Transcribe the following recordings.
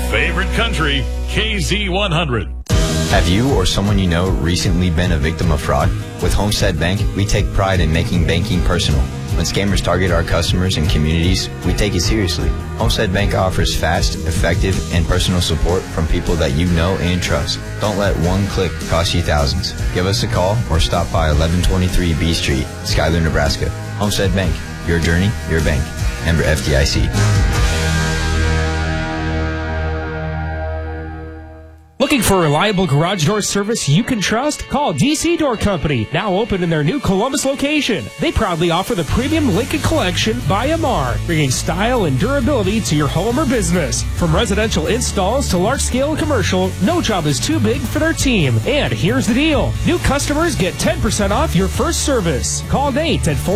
favorite country, KZ100. Have you or someone you know recently been a victim of fraud? With Homestead Bank, we take pride in making banking personal. When scammers target our customers and communities, we take it seriously. Homestead Bank offers fast, effective, and personal support from people that you know and trust. Don't let one click cost you thousands. Give us a call or stop by 1123 B Street, Schuyler, Nebraska. Homestead Bank, your journey, your bank. Member FDIC. Looking for reliable garage door service you can trust? Call DC Door Company, now open in their new Columbus location. They proudly offer the premium Lincoln Collection by Amar, bringing style and durability to your home or business. From residential installs to large-scale commercial, no job is too big for their team. And here's the deal. New customers get 10% off your first service. Call Nate at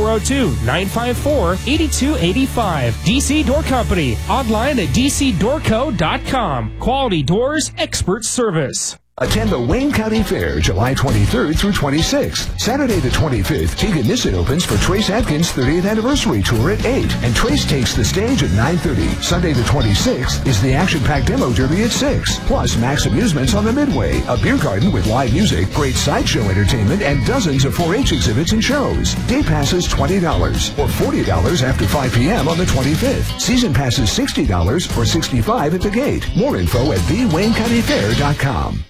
402-954-8285. DC Door Company, online at dcdoorco.com. Quality doors, expert service. Attend the Wayne County Fair, July 23rd through 26th. Saturday the 25th, Tegan Nissen opens for Trace Adkins' 30th anniversary tour at 8, and Trace takes the stage at 9:30. Sunday the 26th is the action-packed demo derby at 6, plus Max Amusements on the Midway, a beer garden with live music, great sideshow entertainment, and dozens of 4-H exhibits and shows. Day passes $20 or $40 after 5 p.m. on the 25th. Season passes $60 or $65 at the gate. More info at thewaynecountyfair.com.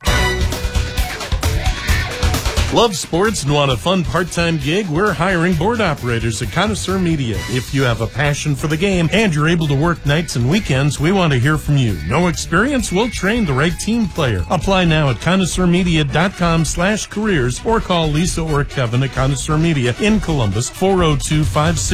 Love sports and want a fun part-time gig? We're hiring board operators at Connoisseur Media. If you have a passion for the game and you're able to work nights and weekends, we want to hear from you. No experience? We'll train the right team player. Apply now at connoisseurmedia.com/careers or call Lisa or Kevin at Connoisseur Media in Columbus, 402-560